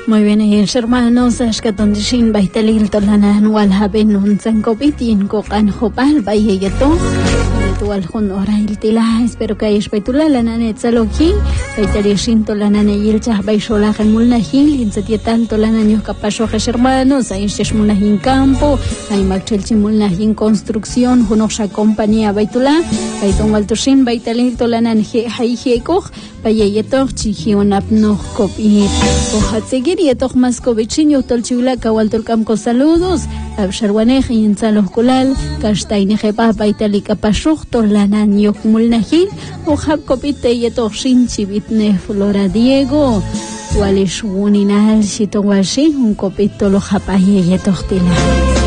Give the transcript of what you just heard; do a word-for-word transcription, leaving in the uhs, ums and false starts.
Muy bien, hermanos, ashkatondishin baitalil tolanan walhaben un zankopitin kokan hopal bayeyeto. Tual hun ora iltila, espero que hayas baitula lanan etzaloki, baitalishin tolanan yilcha baishola mulna hil, insatietal tolanan yo capasho hermanos, aishesh mulna hin campo, ay machelchi mulna hin construcción, hunosha compañía baitula, baiton waltushin baitalil tolanan he haijekoj, bayeyeto chihion no kopit. Ohatsegir yetok maskovichin yotolchula kawaltolkamko saludos. Absharwanej insalos kulal kashtaine jepa baitalika pashuk tolanan yok mulnahil ohab kopite yetok shinchibitne Flora Diego walish wuninal shitowalshi un kopito lo japaye yetok tila.